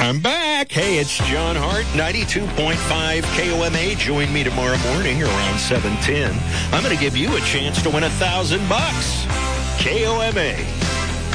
I'm back. Hey, it's John Hart, 92.5 KOMA. Join me tomorrow morning around 7:10. I'm going to give you a chance to win $1,000. KOMA.